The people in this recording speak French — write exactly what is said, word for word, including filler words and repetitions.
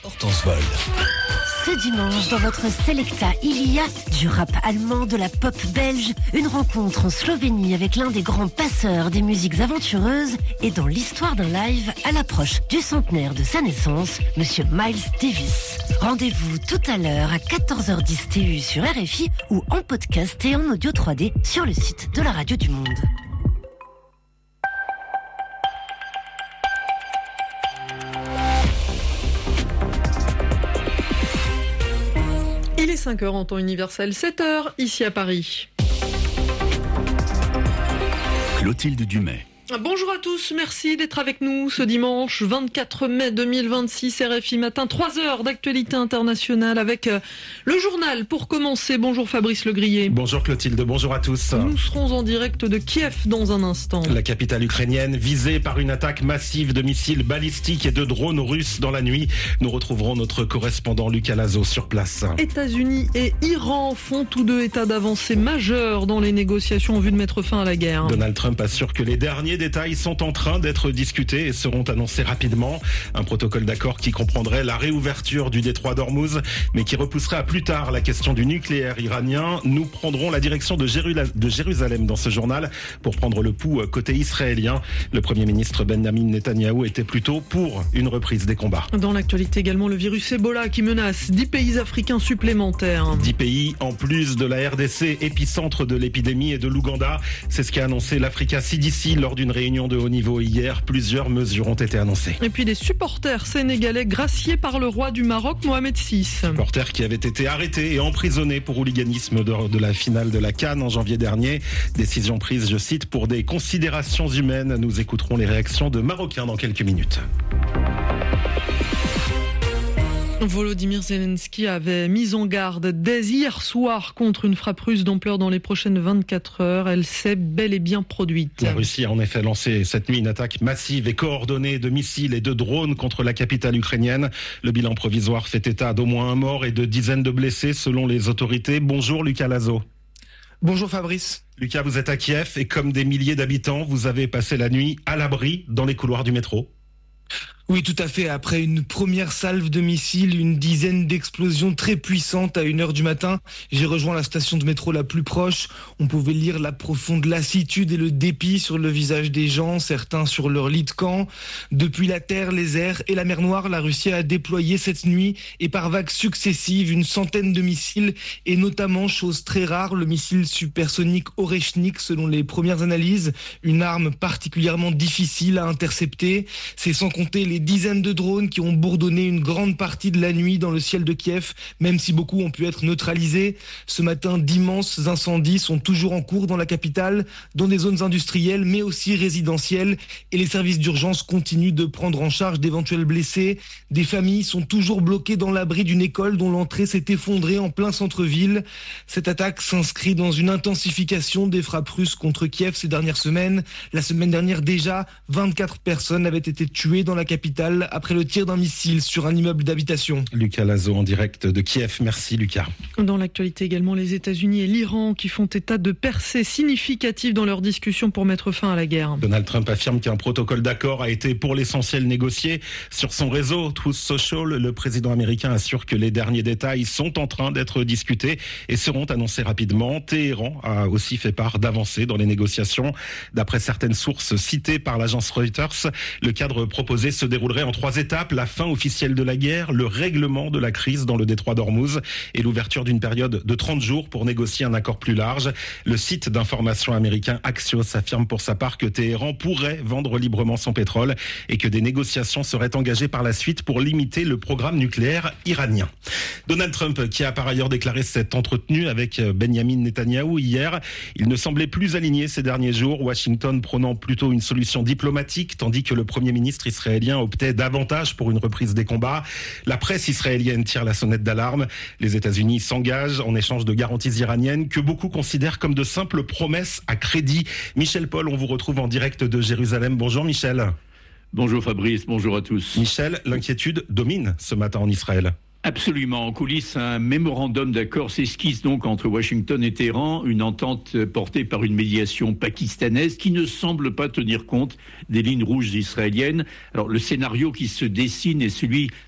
Hortense Bold. Ce dimanche, dans votre Selecta, il y a du rap allemand, de la pop belge, une rencontre en Slovénie avec l'un des grands passeurs des musiques aventureuses et dans l'histoire d'un live à l'approche du centenaire de sa naissance, Monsieur Miles Davis. Rendez-vous tout à l'heure à quatorze heures dix T U sur R F I ou en podcast et en audio trois D sur le site de la Radio du Monde. Il est cinq heures en temps universel, sept heures ici à Paris. Clotilde Dumais. Bonjour à tous, merci d'être avec nous ce dimanche vingt-quatre mai deux mille vingt-six, R F I Matin, trois heures d'actualité internationale avec le journal pour commencer. Bonjour Fabrice Legrier. Bonjour Clotilde, bonjour à tous. Nous serons en direct de Kiev dans un instant. La capitale ukrainienne visée par une attaque massive de missiles balistiques et de drones russes dans la nuit. Nous retrouverons notre correspondant Lucas Lazo sur place. États-Unis et Iran font tous deux état d'avancée majeure dans les négociations en vue de mettre fin à la guerre. Donald Trump assure que les derniers détails sont en train d'être discutés et seront annoncés rapidement. Un protocole d'accord qui comprendrait la réouverture du détroit d'Ormuz, mais qui repousserait à plus tard la question du nucléaire iranien. Nous prendrons la direction de, Jéru- de Jérusalem dans ce journal pour prendre le pouls côté israélien. Le Premier ministre Benjamin Netanyahou était plutôt pour une reprise des combats. Dans l'actualité également, le virus Ebola qui menace dix pays africains supplémentaires. dix pays en plus de la R D C, épicentre de l'épidémie, et de l'Ouganda. C'est ce qu'a annoncé l'Africa C D C lors d'une réunion de haut niveau hier. Plusieurs mesures ont été annoncées. Et puis des supporters sénégalais graciés par le roi du Maroc, Mohamed six. Supporters qui avaient été arrêtés et emprisonnés pour hooliganisme lors de la finale de la CAN en janvier dernier. Décision prise, je cite, pour des considérations humaines. Nous écouterons les réactions de Marocains dans quelques minutes. Volodymyr Zelensky avait mis en garde dès hier soir contre une frappe russe d'ampleur dans les prochaines vingt-quatre heures. Elle s'est bel et bien produite. La Russie a en effet lancé cette nuit une attaque massive et coordonnée de missiles et de drones contre la capitale ukrainienne. Le bilan provisoire fait état d'au moins un mort et de dizaines de blessés selon les autorités. Bonjour Lucas Lazo. Bonjour Fabrice. Lucas, vous êtes à Kiev et comme des milliers d'habitants, vous avez passé la nuit à l'abri dans les couloirs du métro. Oui, tout à fait. Après une première salve de missiles, une dizaine d'explosions très puissantes à une heure du matin, j'ai rejoint la station de métro la plus proche. On pouvait lire la profonde lassitude et le dépit sur le visage des gens, certains sur leur lit de camp. Depuis la terre, les airs et la mer Noire, la Russie a déployé cette nuit et par vagues successives une centaine de missiles et notamment, chose très rare, le missile supersonique Oreshnik selon les premières analyses, une arme particulièrement difficile à intercepter. C'est sans compter les dizaines de drones qui ont bourdonné une grande partie de la nuit dans le ciel de Kiev, même si beaucoup ont pu être neutralisés. Ce matin, d'immenses incendies sont toujours en cours dans la capitale, dans des zones industrielles, mais aussi résidentielles. Et les services d'urgence continuent de prendre en charge d'éventuels blessés. Des familles sont toujours bloquées dans l'abri d'une école dont l'entrée s'est effondrée en plein centre-ville. Cette attaque s'inscrit dans une intensification des frappes russes contre Kiev ces dernières semaines. La semaine dernière déjà, vingt-quatre personnes avaient été tuées dans la capitale après le tir d'un missile sur un immeuble d'habitation. Lucas Lazo en direct de Kiev. Merci Lucas. Dans l'actualité également, les États-Unis et l'Iran qui font état de percées significatives dans leurs discussions pour mettre fin à la guerre. Donald Trump affirme qu'un protocole d'accord a été pour l'essentiel négocié. Sur son réseau Truth Social, le président américain assure que les derniers détails sont en train d'être discutés et seront annoncés rapidement. Téhéran a aussi fait part d'avancées dans les négociations. D'après certaines sources citées par l'agence Reuters, le cadre proposé se déroulerait en trois étapes: la fin officielle de la guerre, le règlement de la crise dans le détroit d'Ormuz et l'ouverture d'une période de trente jours pour négocier un accord plus large. Le site d'information américain Axios affirme pour sa part que Téhéran pourrait vendre librement son pétrole et que des négociations seraient engagées par la suite pour limiter le programme nucléaire iranien. Donald Trump, qui a par ailleurs déclaré s'être entretenu avec Benjamin Netanyahou hier, il ne semblait plus aligné ces derniers jours, Washington prônant plutôt une solution diplomatique, tandis que le Premier ministre israélien optait davantage pour une reprise des combats. La presse israélienne tire la sonnette d'alarme. Les États-Unis s'engagent en échange de garanties iraniennes que beaucoup considèrent comme de simples promesses à crédit. Michel Paul, on vous retrouve en direct de Jérusalem. Bonjour Michel. Bonjour Fabrice, bonjour à tous. Michel, l'inquiétude domine ce matin en Israël. Absolument. En coulisses, un mémorandum d'accord s'esquisse donc entre Washington et Téhéran, une entente portée par une médiation pakistanaise qui ne semble pas tenir compte des lignes rouges israéliennes. Alors, le scénario qui se dessine est celui